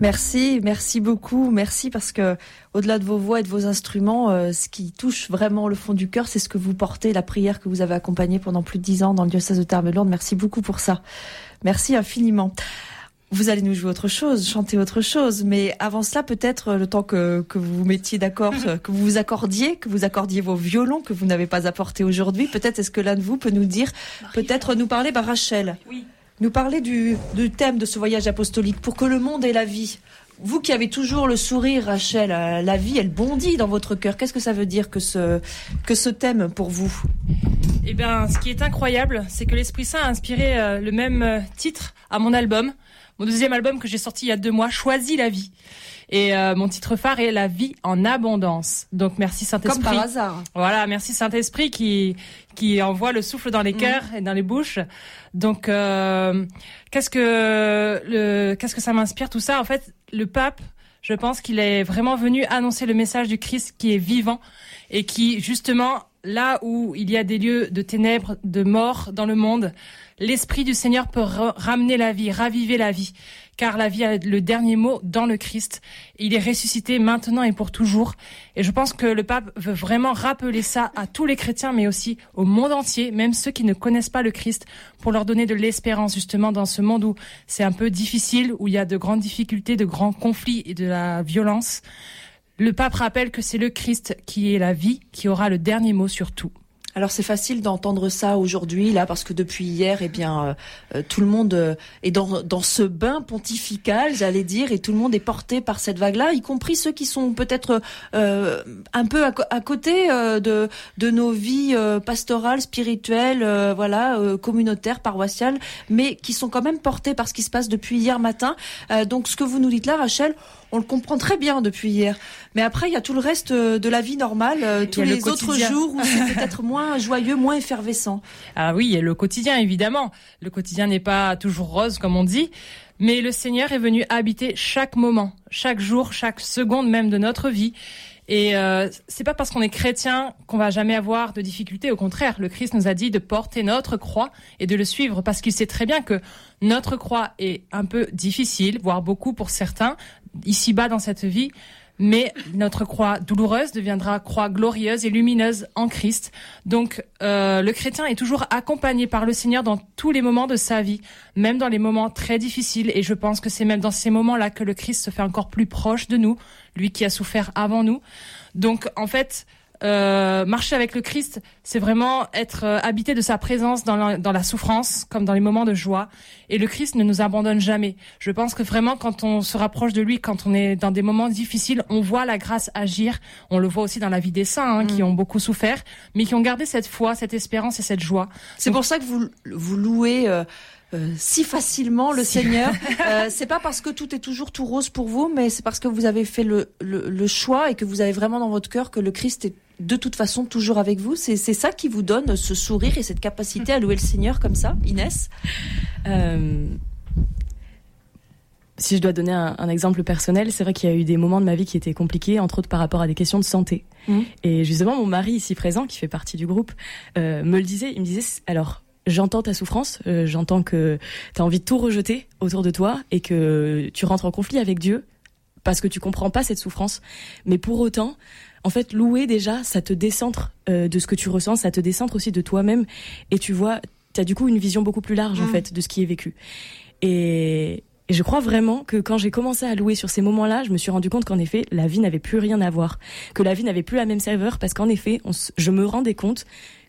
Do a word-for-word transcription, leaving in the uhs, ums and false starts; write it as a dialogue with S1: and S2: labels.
S1: Merci, merci beaucoup, merci parce que au-delà de vos voix et de vos instruments, euh, ce qui touche vraiment le fond du cœur, c'est ce que vous portez, la prière que vous avez accompagnée pendant plus de dix ans dans le diocèse de Tarbes-Lourdes. Merci beaucoup pour ça. Merci infiniment. Vous allez nous jouer autre chose, chanter autre chose, mais avant cela, peut-être le temps que, que vous vous mettiez d'accord, que vous vous accordiez, que vous accordiez vos violons que vous n'avez pas apportés aujourd'hui, peut-être est-ce que l'un de vous peut nous dire, peut-être nous parler, bah Rachel,
S2: oui.
S1: nous parler du, du thème de ce voyage apostolique, pour que le monde ait la vie. Vous qui avez toujours le sourire, Rachel, la vie, elle bondit dans votre cœur. Qu'est-ce que ça veut dire que ce, que ce thème pour vous ?
S2: Eh bien, ce qui est incroyable, c'est que l'Esprit Saint a inspiré euh, le même euh, titre à mon album, mon deuxième album que j'ai sorti il y a deux mois, Choisis la vie. Et euh, mon titre phare est La vie en abondance. Donc merci Saint-Esprit.
S1: Comme par hasard.
S2: Voilà, merci Saint-Esprit qui qui envoie le souffle dans les cœurs mmh. et dans les bouches. Donc euh, qu'est-ce que le qu'est-ce que ça m'inspire tout ça ? En fait, le pape, je pense qu'il est vraiment venu annoncer le message du Christ qui est vivant et qui justement là où il y a des lieux de ténèbres, de mort dans le monde, l'Esprit du Seigneur peut ra- ramener la vie, raviver la vie. Car la vie a le dernier mot dans le Christ. Il est ressuscité maintenant et pour toujours. Et je pense que le pape veut vraiment rappeler ça à tous les chrétiens, mais aussi au monde entier, même ceux qui ne connaissent pas le Christ, pour leur donner de l'espérance, justement, dans ce monde où c'est un peu difficile, où il y a de grandes difficultés, de grands conflits et de la violence. Le pape rappelle que c'est le Christ qui est la vie, qui aura le dernier mot sur tout.
S1: Alors c'est facile d'entendre ça aujourd'hui là parce que depuis hier eh bien euh, tout le monde euh, est dans dans ce bain pontifical, j'allais dire, et tout le monde est porté par cette vague-là, y compris ceux qui sont peut-être euh, un peu à, à côté euh, de de nos vies euh, pastorales, spirituelles, euh, voilà, euh, communautaires, paroissiales, mais qui sont quand même portés par ce qui se passe depuis hier matin. Euh, donc ce que vous nous dites là, Rachel, on le comprend très bien depuis hier. Mais après, il y a tout le reste de la vie normale, euh, tous les autres jours où c'est peut-être moins joyeux, moins effervescent.
S2: Ah oui, et le quotidien, évidemment. Le quotidien n'est pas toujours rose, comme on dit. Mais le Seigneur est venu habiter chaque moment, chaque jour, chaque seconde même de notre vie. Et euh, c'est pas parce qu'on est chrétien qu'on va jamais avoir de difficultés. Au contraire, le Christ nous a dit de porter notre croix et de le suivre parce qu'il sait très bien que notre croix est un peu difficile, voire beaucoup pour certains, ici-bas dans cette vie. Mais notre croix douloureuse deviendra croix glorieuse et lumineuse en Christ. Donc, euh, le chrétien est toujours accompagné par le Seigneur dans tous les moments de sa vie, même dans les moments très difficiles. Et je pense que c'est même dans ces moments-là que le Christ se fait encore plus proche de nous, lui qui a souffert avant nous. Donc, en fait, euh, marcher avec le Christ, c'est vraiment être euh, habité de sa présence dans la, dans la souffrance, comme dans les moments de joie. Et le Christ ne nous abandonne jamais. Je pense que vraiment, quand on se rapproche de lui, quand on est dans des moments difficiles, on voit la grâce agir. On le voit aussi dans la vie des saints, hein, mmh. qui ont beaucoup souffert, mais qui ont gardé cette foi, cette espérance et cette joie.
S1: C'est Donc, pour ça que vous, vous louez... Euh... Euh, si facilement le si. Seigneur. Euh, c'est pas parce que tout est toujours tout rose pour vous, mais c'est parce que vous avez fait le, le, le choix et que vous avez vraiment dans votre cœur que le Christ est de toute façon toujours avec vous. C'est, c'est ça qui vous donne ce sourire et cette capacité à louer le Seigneur comme ça, Inès.
S3: Euh... Si je dois donner un, un exemple personnel, c'est vrai qu'il y a eu des moments de ma vie qui étaient compliqués, entre autres par rapport à des questions de santé. Mmh. Et justement, mon mari ici présent, qui fait partie du groupe, euh, me le disait. Il me disait, alors, j'entends ta souffrance, euh, j'entends que t'as envie de tout rejeter autour de toi et que tu rentres en conflit avec Dieu parce que tu comprends pas cette souffrance. Mais pour autant, en fait, louer déjà, ça te décentre euh, de ce que tu ressens, ça te décentre aussi de toi-même et tu vois, t'as du coup une vision beaucoup plus large mmh. en fait de ce qui est vécu. Et Et je crois vraiment que quand j'ai commencé à louer sur ces moments-là, je me suis rendu compte qu'en effet, la vie n'avait plus rien à voir, que la vie n'avait plus la même saveur parce qu'en effet, on s- je me rendais compte